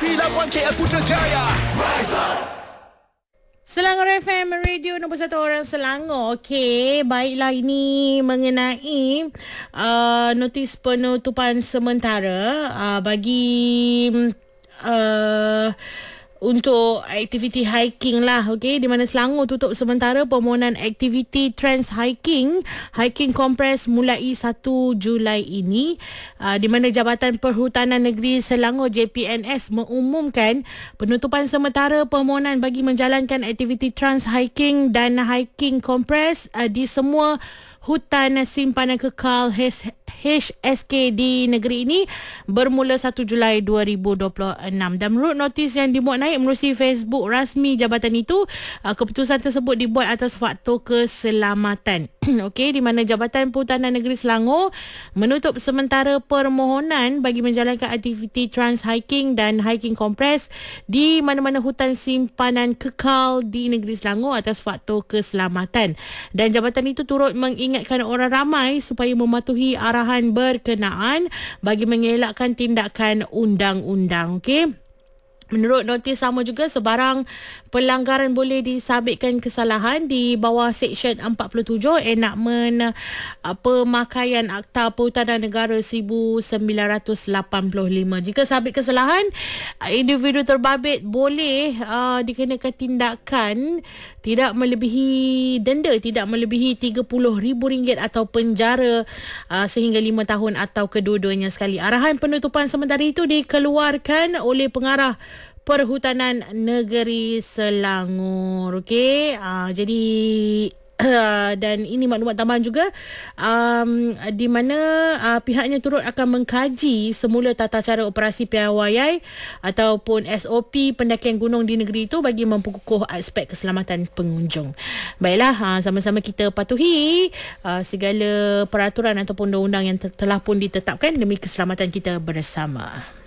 Tepi Labuan KL Putrajaya. Selangor FM, radio nombor 1 orang Selangor. Okey, baiklah, ini mengenai notis penutupan sementara bagi untuk aktiviti hiking lah, okey, di mana Selangor tutup sementara permohonan aktiviti Trans Hiking Kompres mulai 1 Julai ini, di mana Jabatan Perhutanan Negeri Selangor JPNS mengumumkan penutupan sementara permohonan bagi menjalankan aktiviti Trans Hiking dan Hiking Kompres di semua hutan simpanan kekal HSK di negeri ini bermula 1 Julai 2026. Dan menurut notis yang dimuat naik melalui Facebook rasmi jabatan itu, keputusan tersebut dibuat atas faktor keselamatan. Okey, di mana Jabatan Perhutanan Negeri Selangor menutup sementara permohonan bagi menjalankan aktiviti Trans Hiking dan Hiking Kompres di mana-mana hutan simpanan kekal di negeri Selangor atas faktor keselamatan. Dan jabatan itu turut mengingatkan orang ramai supaya mematuhi arahan berkenaan bagi mengelakkan tindakan undang-undang. Okey. Menurut notis sama juga, sebarang pelanggaran boleh disabitkan kesalahan di bawah Seksyen 47 Enakmen Pemakaian Akta Perhutanan Negara 1985. Jika sabit kesalahan, individu terbabit boleh dikenakan tindakan tidak melebihi denda tidak melebihi RM30,000 atau penjara sehingga 5 tahun atau kedua-duanya sekali. Arahan penutupan sementara itu dikeluarkan oleh Pengarah Perhutanan Negeri Selangor. Okey, jadi dan ini maklumat tambahan juga, di mana pihaknya turut akan mengkaji semula tata cara operasi piawaian ataupun SOP pendakian gunung di negeri itu bagi memperkukuh aspek keselamatan pengunjung. Baiklah, sama-sama kita patuhi segala peraturan ataupun undang-undang yang telah pun ditetapkan demi keselamatan kita bersama.